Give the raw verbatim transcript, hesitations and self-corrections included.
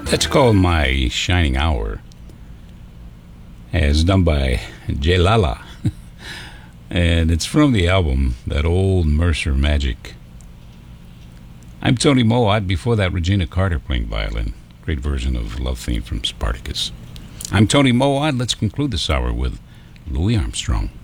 That's called My Shining Hour. It's done by Jay Lala. And it's from the album, That Old Mercer Magic. I'm Tony Mowatt. Before that, Regina Carter playing violin. Great version of Love Theme from Spartacus. I'm Tony Mowatt. Let's conclude this hour with Louis Armstrong.